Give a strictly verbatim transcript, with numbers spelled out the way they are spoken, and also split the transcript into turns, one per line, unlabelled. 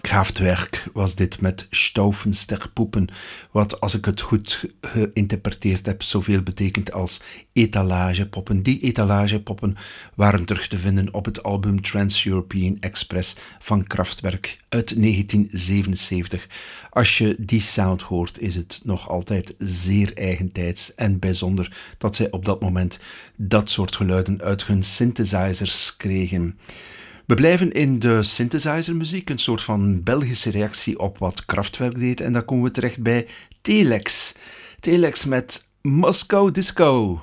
Kraftwerk was dit met Stauffensterpoepen, wat als ik het goed geïnterpreteerd heb zoveel betekent als etalagepoppen. Die etalagepoppen waren terug te vinden op het album Trans-European Express van Kraftwerk uit negentien zevenenzeventig. Als je die sound hoort is het nog altijd zeer eigentijds en bijzonder dat zij op dat moment dat soort geluiden uit hun synthesizers kregen. We blijven in de synthesizermuziek, een soort van Belgische reactie op wat Kraftwerk deed. En dan komen we terecht bij Telex. Telex met Moscow Disco.